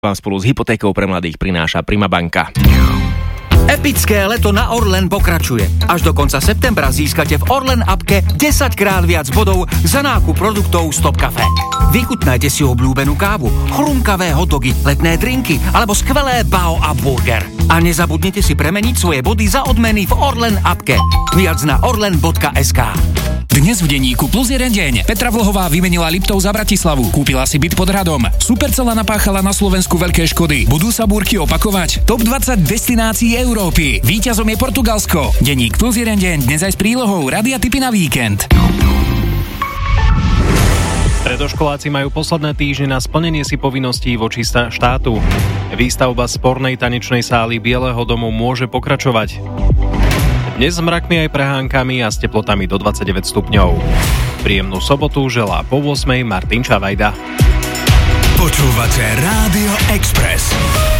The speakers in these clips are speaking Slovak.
vám spolu s hypotékou pre mladých prináša Prima banka. Epické leto na Orlen pokračuje. Až do konca septembra získate v Orlen appke 10 krát viac bodov za nákup produktov Stop Cafe. Vychutnajte si obľúbenú kávu, chrumkavé hotdogy, letné drinky alebo skvelé bao a burger. A nezabudnite si premeniť svoje body za odmeny v Orlen appke. Viac na orlen.sk. Dnes v denníku Plus jeden deň. Petra Vlhová vymenila Liptov za Bratislavu. Kúpila si byt pod Hradom. Supercella napáchala na Slovensku veľké škody. Budú sa búrky opakovať? Top 20 destinácií Európy. Víťazom je Portugalsko. Denník Plus jeden deň. Dnes aj s prílohou Radia tipy na víkend. Stredoškoláci majú posledné týždne na splnenie si povinností voči štátu. Výstavba spornej tanečnej sály Bieleho domu môže pokračovať. Dnes s mrakmi aj prehánkami a s teplotami do 29 stupňov. Príjemnú sobotu želá po 8:00 Martin Čavajda. Počúvate Rádio Express.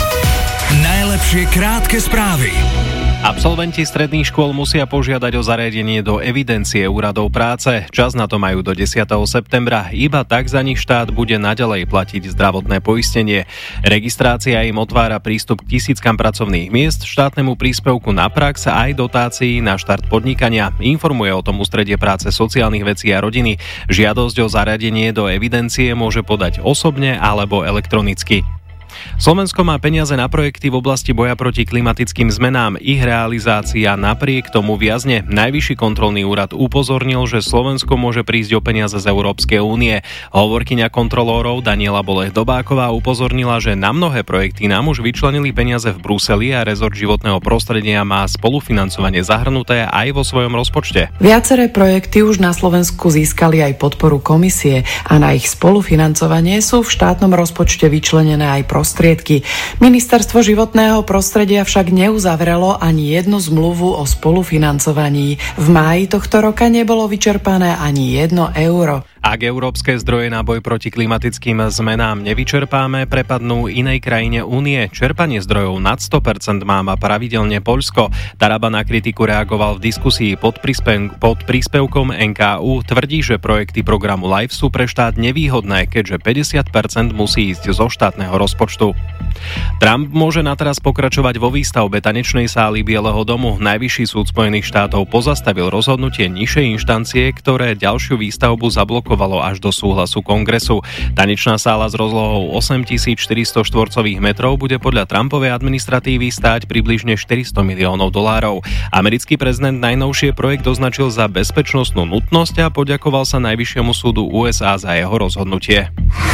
Najlepšie krátke správy. Absolventi stredných škôl musia požiadať o zariadenie do evidencie úradov práce. Čas na to majú do 10. septembra. Iba tak za nich štát bude naďalej platiť zdravotné poistenie. Registrácia im otvára prístup k tisíckam pracovných miest, štátnemu príspevku na prax a aj dotácií na štart podnikania. Informuje o tom Ústredie práce, sociálnych vecí a rodiny. Žiadosť o zariadenie do evidencie môže podať osobne alebo elektronicky. Slovensko má peniaze na projekty v oblasti boja proti klimatickým zmenám. Ich realizácia napriek tomu viazne. Najvyšší kontrolný úrad upozornil, že Slovensko môže prísť o peniaze z Európskej únie. Hovorkyňa kontrolórov Daniela Bolech-Dobáková upozornila, že na mnohé projekty nám už vyčlenili peniaze v Bruseli a rezort životného prostredia má spolufinancovanie zahrnuté aj vo svojom rozpočte. Viaceré projekty už na Slovensku získali aj podporu komisie a na ich spolufinancovanie sú v štátnom rozpočte vyčlenené aj prostriedky. Ministerstvo životného prostredia však neuzavrelo ani jednu zmluvu o spolufinancovaní. V máji tohto roka nebolo vyčerpané ani 1 euro. Ak európske zdroje na boj proti klimatickým zmenám nevyčerpáme, prepadnú inej krajine únie. Čerpanie zdrojov nad 100% má pravidelne Poľsko. Taraba na kritiku reagoval v diskusii pod príspevkom NKÚ. Tvrdí, že projekty programu LIFE sú pre štát nevýhodné, keďže 50% musí ísť zo štátneho rozpočtu. Trump môže nateraz pokračovať vo výstavbe tanečnej sály Bieleho domu. Najvyšší súd Spojených štátov pozastavil rozhodnutie nižšej inštancie, ktoré ďalšiu výstavbu zablokovalo až do súhlasu kongresu. Tanečná sála s rozlohou 8400 štvorcových metrov bude podľa Trumpovej administratívy stáť približne $400 miliónov. Americký prezident najnovšie projekt označil za bezpečnostnú nutnosť a poďakoval sa Najvyššiemu súdu USA za jeho rozhodnutie.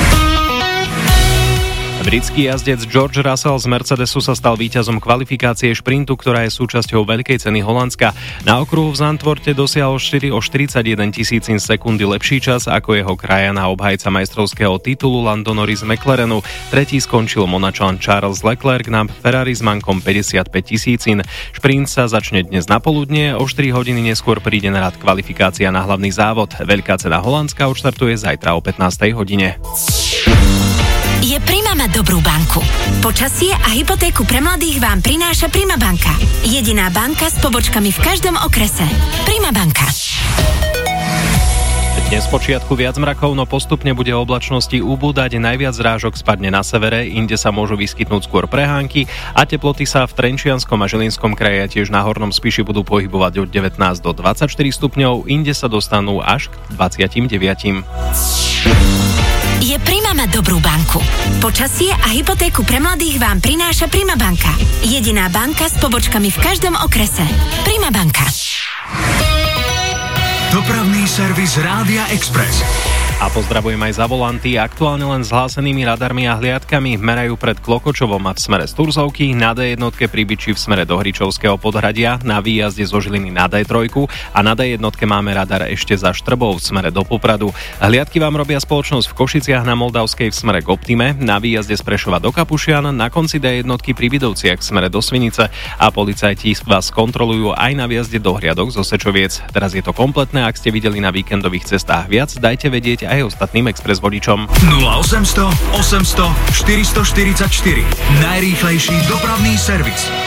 Britský jazdec George Russell z Mercedesu sa stal víťazom kvalifikácie šprintu, ktorá je súčasťou Veľkej ceny Holandska. Na okruhu v Zandvoorte dosiahol o 41 000 sekundy lepší čas ako jeho krajan a obhajca majstrovského titulu Lando Norris z McLarenu. Tretí skončil Monačan Charles Leclerc na Ferrari s mankom 55 000. Šprint sa začne dnes na poludnie, o 4 hodiny neskôr príde na rad kvalifikácia na hlavný závod. Veľká cena Holandska odštartuje zajtra o 15. hodine. Je Prima mať dobrú banku. Počasie a hypotéku pre mladých vám prináša Prima banka. Jediná banka s pobočkami v každom okrese. Prima banka. Dnes počiatku viac mrakov, no postupne bude oblačnosti ubúdať. Najviac zrážok spadne na severe, inde sa môžu vyskytnúť skôr prehánky a teploty sa v Trenčianskom a Žilinskom kraji a tiež na Hornom Spiši budú pohybovať od 19 do 24 stupňov, inde sa dostanú až k 29. Je Prima mať dobrú banku. Počasie a hypotéku pre mladých vám prináša Prima banka. Jediná banka s pobočkami v každom okrese. Prima banka. Dopravný servis Rádia Express. A pozdravujem aj za volanty. Aktuálne len s hlásenými radarmi a hliadkami merajú pred Klokočovom a v smere z Turzovky, na D1 pri Biči v smere do Hričovského podhradia, na výjazde zo Žiliny na D3 a na D1 máme radar ešte za Štrbou v smere do Popradu. Hliadky vám robia spoločnosť v Košiciach na Moldavskej v smere k Optime, na výjazde z Prešova do Kapušian, na konci D1 pri Vidovciach v smere do Svinice a policajti vás kontrolujú aj na výjazde do Hriadok zo Sečoviec. Teraz je to kompletné, ak ste videli na víkendových cestách viac, dajte vedieť aj ostatným Express vodičom. 0800 800 444. Najrýchlejší dopravný servis.